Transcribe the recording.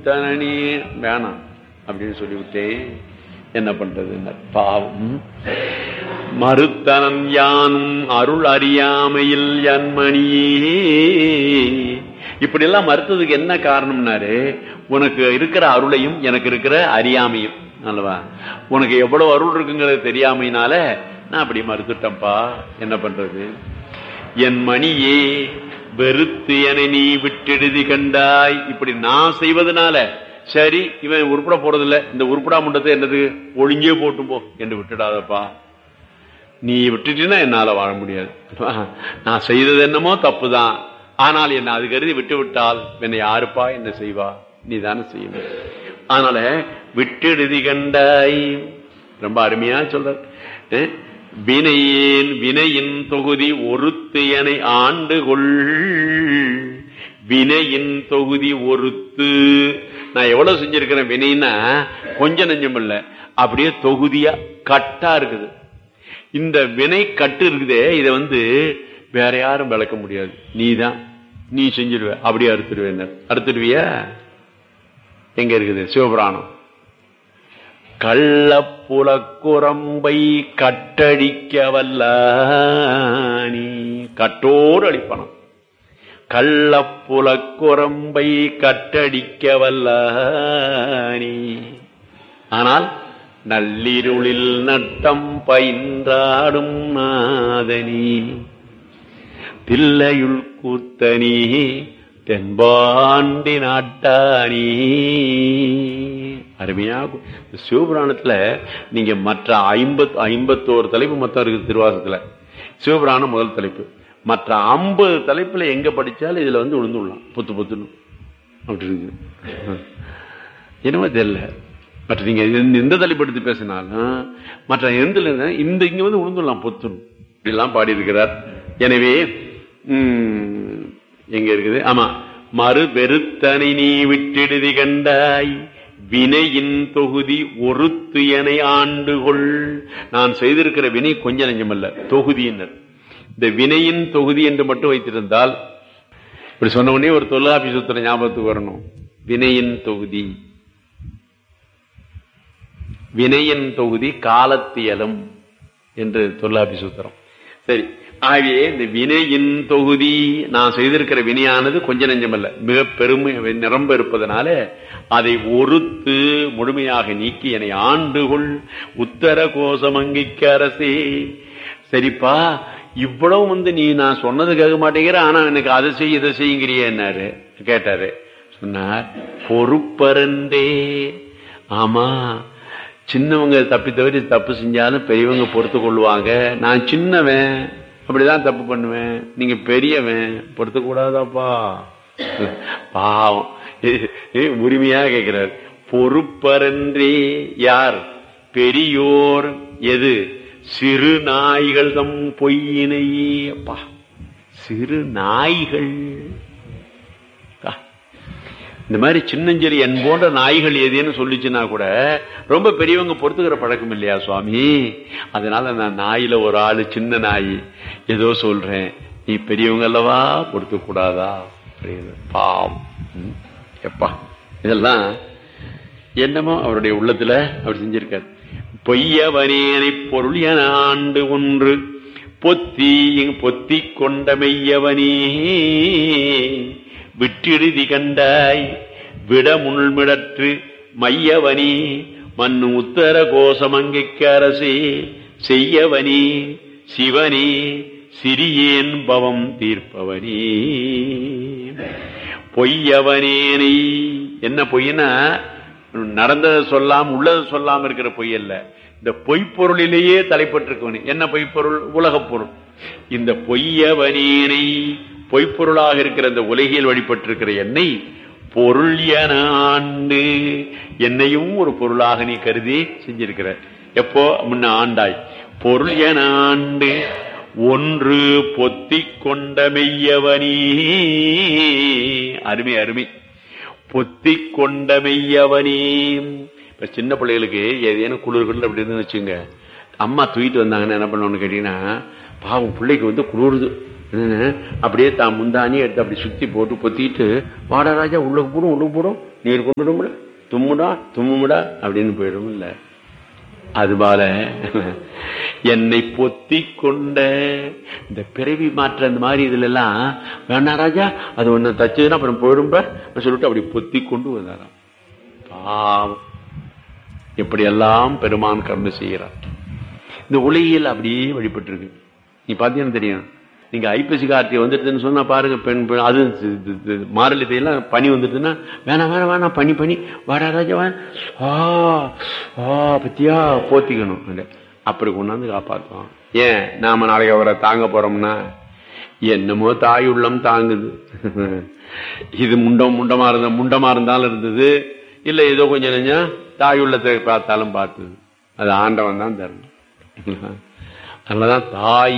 மறுத்தனே வேணாம் அப்படின்னு சொல்லிவிட்டேன். என்ன பண்றது? பாவம். மறுத்தனன் யானும் அருள் அறியாமையில் என்மணியே. இப்படி எல்லாம் மறுத்ததுக்கு என்ன காரணம்னாரு, உனக்கு இருக்கிற அருளையும் எனக்கு இருக்கிற அறியாமையும் அல்லவா, உனக்கு எவ்வளவு அருள் இருக்குங்கிறது தெரியாமையினால நான் அப்படி மறுத்துட்டேன்ப்பா. என்ன பண்றது? என் மணியே வெறுத்து என நீ விட்டெழுதி கண்டாய். இப்படி நான் செய்வதனால சரி இவன் உருப்பட போறதில்லை, இந்த உருப்படா முண்டத்தை என்னது ஒழுங்கே போட்டு போ என்று விட்டுடாதப்பா. நீ விட்டுட்டீன்னா என்னால வாழ முடியாது. நான் செய்தது என்னமோ தப்புதான், ஆனால் என்ன அது கருதி விட்டு விட்டால் என்னை யாருப்பா என்ன செய்வா? நீ தானே செய்யணும். அதனால விட்டெழுதி கண்டாய் ரொம்ப அருமையா சொல்ற. வினையேன் வினையின் தொகுதி ஒருத்து என ஆண்டுகொள். வினையின் தொகுதி ஒருத்து. நான் எவ்வளவு செஞ்சிருக்கிறேன் வினைன்னா கொஞ்சம் நெஞ்சம் இல்ல, அப்படியே தொகுதியா கட்டா இருக்குது. இந்த வினை கட்டு இருக்குதே, இதை வேற யாரும் விளக்க முடியாது. நீதான், நீ செஞ்சிருவ. அப்படியே அறுத்துடுவேன். அறுத்துடுவியா? எங்க இருக்குது சிவபுராணம். கள்ளப்புலக்குரம்பை கட்டடிக்க வல்ல நீ. கட்டோடு அடிப்பனம். கள்ளப்புலக்குரம்பை கட்டடிக்க வல்ல நீ. ஆனால் நள்ளிருளில் நட்டம் பயின்றாடும் நாதனி. தில்லையுள் கூத்தனி தென்பாண்டி நாட்டானி. அருமையா சிவபுராணத்துல நீங்க மற்ற 51 தலைப்பு மொத்தம் இருக்கு திருவாசகத்துல. சிவபுராணம் முதல் தலைப்பு. மற்ற 50 தலைப்புல எங்க படிச்சாலும் இதுல விழுந்துடலாம். புத்து புத்துன்னு அப்படி இருக்கு. என்னமோ தெரியல. மற்ற நீங்க எந்த தலைப்பு எடுத்து பேசினாலும் மற்ற எந்த இந்த இங்க விழுந்துடலாம் பொத்துன்னு இப்படிலாம் பாடி இருக்கிறார். எனவே எங்க இருக்குது? ஆமா, மறு வெறுத்தனை நீ விட்டெழுதி கண்டாய். வினையின் தொகுதி ஒருத்து என ஆண்டுகொள். நான் செய்திருக்கிற வினை கொஞ்ச நெஞ்சமல்ல, தொகுதியினர். இந்த வினையின் தொகுதி என்று மட்டும் வைத்திருந்தால், இப்படி சொன்ன உடனே ஒரு தொல்காப்பி சூத்திரம் ஞாபகத்துக்கு வரணும். வினையின் தொகுதி, வினையின் தொகுதி காலத்தியலும் என்று தொல்காப்பி சூத்திரம். சரி, ஆகவே இந்த வினையின் தொகுதி நான் செய்திருக்கிற வினையானது கொஞ்ச நெஞ்சமல்ல, மிக பெருமை நிரம்ப இருப்பதனால அதை ஒருத்து முழுமையாக நீக்கி என்னை ஆண்டுகொள். உத்தர கோசமங்கிக்க அரசே. சரிப்பா, இவ்வளவு நீ நான் சொன்னது கேட்க மாட்டேங்கிற, ஆனா எனக்கு அதை செய்ய இதை செய்யுங்கிறியன்னாரு கேட்டாரு. சொன்னார், பொறுப்பரண்டே. ஆமா, சின்னவங்க தப்பி தவிர தப்பு செஞ்சாலும் பெரியவங்க பொறுத்து கொள்வாங்க. நான் சின்னவன், அப்படிதான் தப்பு பண்ணுவேன். நீங்க பெரியவன், பொறுத்து கூடாதாப்பா. பாவம், உரிமையா கேட்கிறார். பொறுப்பரன்றே யார்? பெரியோர். எது? சிறு நாய்கள் தம் பொய்யினையே. அப்பா, சிறு நாய்கள். இந்த மாதிரி சின்னஞ்செறி என் போன்ற நாய்கள் எதுன்னு சொல்லிச்சுன்னா கூட ரொம்ப பெரியவங்க பொறுத்துக்கிற பழக்கம் இல்லையா சுவாமி? அதனால நான் நாயில ஒரு ஆளு சின்ன நாய் ஏதோ சொல்றேன், நீ பெரியவங்க அல்லவா, பொறுத்து கூடாதா? பாவம். எப்பா, இதெல்லாம் என்னமோ அவருடைய உள்ளத்துல அவர் செஞ்சிருக்கார். பொய்யவனேனை பொருள் என ஆண்டு ஒன்று பொத்தி கொண்ட மெய்யவனே. விட்டெழுதி கண்டாய் விட முள்மிடற்று மையவனி மண்ணு உத்தர கோசமங்கைக்கு அரசே. செய்யவனி சிவனி சிறியேன் பவம் தீர்ப்பவனி. பொய்யவனேனை. என்ன பொய்னா நடந்ததை சொல்லாம உள்ளதை சொல்லாம இருக்கிற பொய் அல்ல, இந்த பொய்ப்பொருளிலேயே தலைப்பட்டிருக்கவனி. என்ன பொய்ப்பொருள்? உலகப் பொருள். இந்த பொய்யவனேனை, பொய்ப்பொருளாக இருக்கிற இந்த உலகில் வழிபட்டிருக்கிற என்னை பொருள் என ஆண்டு. என்னையும் ஒரு பொருளாக நீ கருதி செஞ்சிருக்கிற. எப்போ? முன்ன ஆண்டாய். பொருள் என ஆண்டு ஒன்று பொத்தி கொண்ட மெய்யவனி. அருமை அருமை. பொத்தி கொண்ட மெய்யவனி. இப்ப சின்ன பிள்ளைகளுக்கு ஏதேனும் குளிர்கள் அப்படின்னு வச்சுங்க, அம்மா தூக்கிட்டு வந்தாங்கன்னு என்ன பண்ணணும்னு கேட்டீங்கன்னா, பாவம் பிள்ளைக்கு வந்து குளிருது, அப்படியே தான் முந்தானி எடுத்து அப்படி சுத்தி போட்டு பொத்திட்டு, வாடா ராஜா உள்ளுக்கு போடும் உள்ளுக்கு போடும், நீர் கொண்டுடும்ல, தும்முடா தும்முடா அப்படின்னு போயிடும். இல்ல அதுபால என்னை பொத்தி கொண்ட இந்த பிறவி மாற்ற அந்த மாதிரி இதுல எல்லாம் வேணா ராஜா, அது ஒண்ணு தச்சதுன்னா அப்புறம் போயிடும்ப சொல்லிட்டு அப்படி பொத்தி கொண்டு வந்தாராம். பாவம் எப்படியெல்லாம் பெருமான் கருணை செய்கிறார். இந்த உலகியல் அப்படியே வழிபட்டு இருக்கு. நீ பாத்தீங்கன்னா தெரியும். நீங்க ஐப்பசி கார்த்திகை வந்துடுதுன்னு சொன்னா பாருங்க, பெண் அது மாரளித்தையெல்லாம் பனி வந்துடுதுன்னா வேணாம் வேணாம் வேணாம் பனி பனி வாடா ராஜா பத்தியா போத்திக்கணும். அப்படி கொண்டாந்து காப்பாற்றுவான். ஏன் நாம நாளைக்கு அவரை தாங்க போறோம்னா என்னமோ தாய் உள்ளம் தாங்குது. இது முண்டமா இருந்தாலும் இருந்தது, இல்ல ஏதோ கொஞ்சம் நெஞ்சம் தாய் உள்ளத்தை பார்த்தாலும் பார்த்தது. அது ஆண்டவன் தான் தரணும். அதனாலதான் தாய்